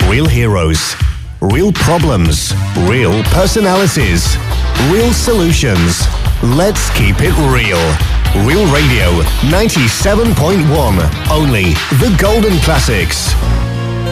Real heroes, real problems, real personalities, real solutions. Let's keep it real. Real Radio 97.1. Only the golden classics.